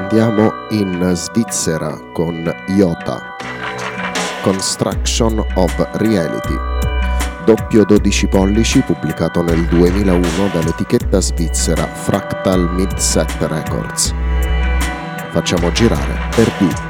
Andiamo in Svizzera con Iota, Construction of Reality, doppio 12 pollici pubblicato nel 2001 dall'etichetta svizzera Fractal Midset Records. Facciamo girare per due.